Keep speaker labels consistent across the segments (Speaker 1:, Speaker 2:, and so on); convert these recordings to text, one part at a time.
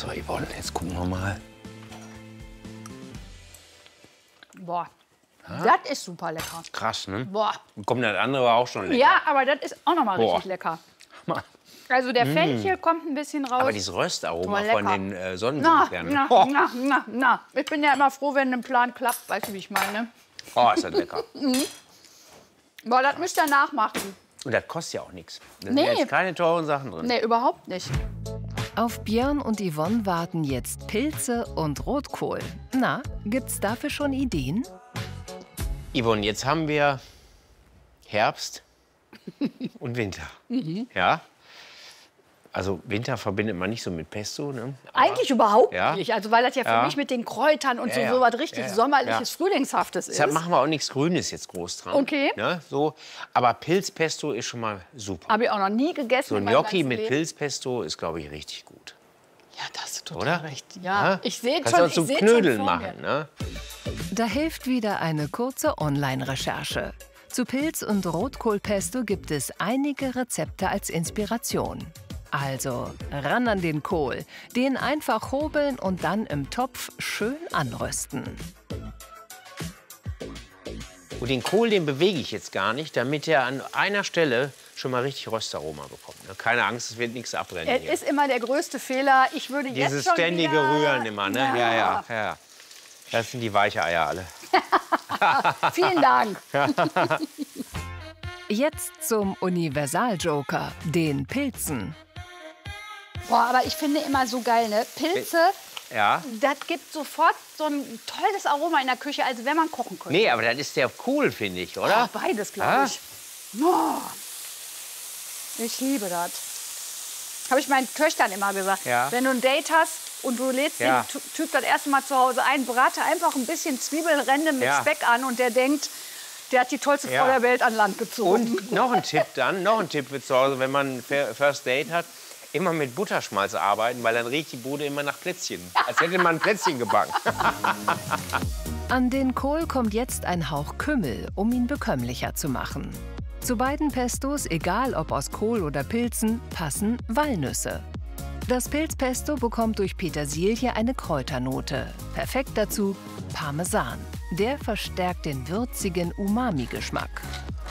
Speaker 1: So, Yvonne, jetzt gucken wir mal.
Speaker 2: Boah, das ist super lecker.
Speaker 1: Krass, ne?
Speaker 2: Boah.
Speaker 1: Kommt das andere war auch schon lecker.
Speaker 2: Ja, aber das ist auch noch mal
Speaker 1: Boah.
Speaker 2: richtig lecker. Also der Fenchel kommt ein bisschen raus.
Speaker 1: Aber dieses Röstaroma
Speaker 2: Oh,
Speaker 1: von
Speaker 2: lecker.
Speaker 1: den Sonnenblumenkernen.
Speaker 2: Na. Ich bin ja immer froh, wenn ein Plan klappt. Weißt du, wie ich meine?
Speaker 1: Oh, ist das lecker.
Speaker 2: Boah, das müsst ihr nachmachen.
Speaker 1: Und das kostet ja auch nichts. Da
Speaker 2: Nee.
Speaker 1: sind jetzt keine teuren Sachen drin.
Speaker 2: Nee, überhaupt nicht.
Speaker 3: Auf Björn und Yvonne warten jetzt Pilze und Rotkohl. Na, gibt's dafür schon Ideen?
Speaker 1: Yvonne, jetzt haben wir Herbst und Winter. Ja? Also Winter verbindet man nicht so mit Pesto, ne? Aber
Speaker 2: Eigentlich überhaupt
Speaker 1: Ja.
Speaker 2: nicht. Also weil das ja für
Speaker 1: Ja.
Speaker 2: mich mit den Kräutern und
Speaker 1: Ja, ja.
Speaker 2: so was richtig
Speaker 1: Ja, ja.
Speaker 2: sommerliches,
Speaker 1: Ja.
Speaker 2: frühlingshaftes ist.
Speaker 1: deshalb machen wir auch nichts Grünes jetzt groß dran.
Speaker 2: Okay.
Speaker 1: Ne? So. Aber Pilzpesto ist schon mal super.
Speaker 2: Habe ich auch noch nie gegessen.
Speaker 1: So
Speaker 2: in
Speaker 1: ein
Speaker 2: meinem
Speaker 1: Gnocchi
Speaker 2: ganzen
Speaker 1: mit
Speaker 2: Leben.
Speaker 1: Pilzpesto ist, glaube ich, richtig gut.
Speaker 2: Ja, das ist total
Speaker 1: Oder?
Speaker 2: recht. Ja, ich sehe
Speaker 1: Kannst
Speaker 2: schon.
Speaker 1: du auch zum
Speaker 2: ich seh's
Speaker 1: Knödeln
Speaker 2: schon vor mir.
Speaker 1: machen, ne?
Speaker 3: Da hilft wieder eine kurze Online-Recherche. Zu Pilz- und Rotkohlpesto gibt es einige Rezepte als Inspiration. Also ran an den Kohl, den einfach hobeln und dann im Topf schön anrösten.
Speaker 1: Und den Kohl, den bewege ich jetzt gar nicht, damit er an einer Stelle schon mal richtig Röstaroma bekommt. Ne? Keine Angst, es wird nichts abbrennen
Speaker 2: Es
Speaker 1: hier.
Speaker 2: ist immer der größte Fehler. Ich würde
Speaker 1: Dieses
Speaker 2: jetzt schon
Speaker 1: ständige
Speaker 2: wieder...
Speaker 1: Rühren immer, ne? Ja. Das sind die weiche Eier alle.
Speaker 2: Vielen Dank.
Speaker 3: Jetzt zum Universal-Joker, den Pilzen.
Speaker 2: Boah, aber ich finde immer so geil, ne? Pilze,
Speaker 1: Ja.
Speaker 2: das gibt sofort so ein tolles Aroma in der Küche, als wenn man kochen könnte.
Speaker 1: Nee, aber das ist ja cool, finde ich, oder?
Speaker 2: Oh, beides, glaube ich. Oh, ich liebe das. Habe ich meinen Töchtern immer gesagt.
Speaker 1: Ja.
Speaker 2: Wenn du ein Date hast und du lädst
Speaker 1: Ja.
Speaker 2: den Typ das erste Mal zu Hause ein, brate einfach ein bisschen Zwiebelrinde mit
Speaker 1: Ja.
Speaker 2: Speck an und der denkt, der hat die tollste Frau der Welt an Land gezogen.
Speaker 1: Und noch ein Tipp für zu Hause, wenn man ein First Date hat, immer mit Butterschmalz arbeiten, weil dann riecht die Bude immer nach Plätzchen. Als hätte man ein Plätzchen gebacken.
Speaker 3: An den Kohl kommt jetzt ein Hauch Kümmel, um ihn bekömmlicher zu machen. Zu beiden Pestos, egal ob aus Kohl oder Pilzen, passen Walnüsse. Das Pilzpesto bekommt durch Petersilie eine Kräuternote. Perfekt dazu Parmesan. Der verstärkt den würzigen Umami-Geschmack.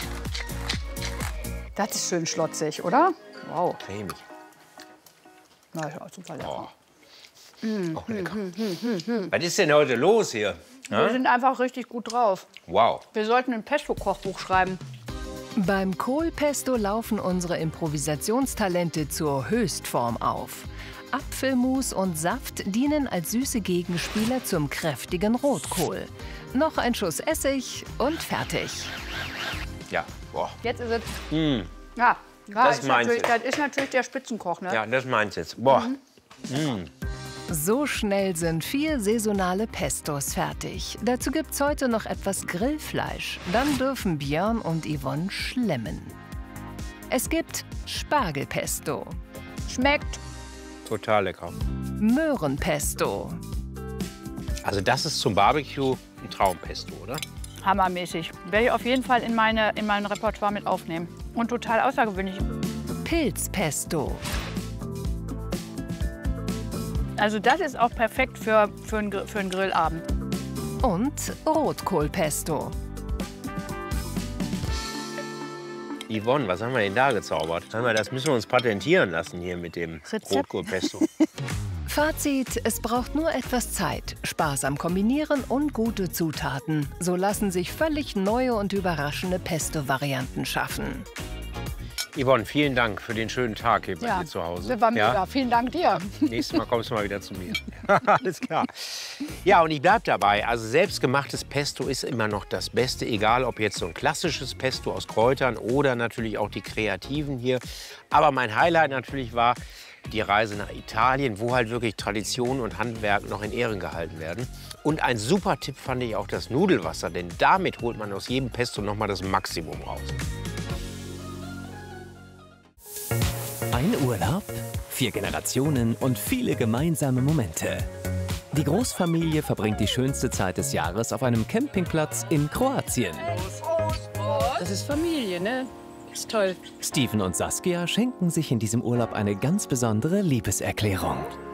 Speaker 2: Das ist schön schlotzig, oder? Wow.
Speaker 1: Cremig.
Speaker 2: Na, ist auch super lecker.
Speaker 1: Oh, lecker. Was ist denn heute los hier?
Speaker 2: Wir sind einfach richtig gut drauf.
Speaker 1: Wow.
Speaker 2: Wir sollten ein Pesto-Kochbuch schreiben.
Speaker 3: Beim Kohlpesto laufen unsere Improvisationstalente zur Höchstform auf. Apfelmus und Saft dienen als süße Gegenspieler zum kräftigen Rotkohl. Noch ein Schuss Essig und fertig.
Speaker 1: Ja, boah.
Speaker 2: Jetzt ist es. Ja,
Speaker 1: Das ist meins jetzt.
Speaker 2: das ist natürlich der Spitzenkoch, ne?
Speaker 1: Ja, das meint's jetzt. Boah.
Speaker 3: So schnell sind 4 saisonale Pestos fertig. Dazu gibt's heute noch etwas Grillfleisch. Dann dürfen Björn und Yvonne schlemmen. Es gibt Spargelpesto,
Speaker 2: Schmeckt.
Speaker 1: Total lecker.
Speaker 3: Möhrenpesto,
Speaker 1: Also das ist zum Barbecue ein Traumpesto, oder?
Speaker 2: Hammermäßig. Werde ich auf jeden Fall in mein Repertoire mit aufnehmen. Und total außergewöhnlich.
Speaker 3: Pilzpesto,
Speaker 2: Also das ist auch perfekt für einen Grillabend.
Speaker 3: und Rotkohlpesto.
Speaker 1: Yvonne, was haben wir denn da gezaubert? Sag mal, das müssen wir uns patentieren lassen hier mit dem
Speaker 2: Rezept.
Speaker 1: Rotkohlpesto.
Speaker 3: Fazit, es braucht nur etwas Zeit, sparsam kombinieren und gute Zutaten. So lassen sich völlig neue und überraschende Pesto-Varianten schaffen.
Speaker 1: Yvonne, vielen Dank für den schönen Tag hier bei dir zu Hause.
Speaker 2: Das war mega. Vielen Dank dir.
Speaker 1: Nächstes Mal kommst du mal wieder zu mir. Alles klar. Ja, und ich bleib dabei. Also selbstgemachtes Pesto ist immer noch das Beste, egal ob jetzt so ein klassisches Pesto aus Kräutern oder natürlich auch die Kreativen hier. Aber mein Highlight natürlich war die Reise nach Italien, wo halt wirklich Tradition und Handwerk noch in Ehren gehalten werden. Und ein super Tipp fand ich auch das Nudelwasser, denn damit holt man aus jedem Pesto noch mal das Maximum raus.
Speaker 4: Ein Urlaub, 4 Generationen und viele gemeinsame Momente. Die Großfamilie verbringt die schönste Zeit des Jahres auf einem Campingplatz in Kroatien.
Speaker 2: Das ist Familie, ne? Ist toll.
Speaker 4: Steven und Saskia schenken sich in diesem Urlaub eine ganz besondere Liebeserklärung.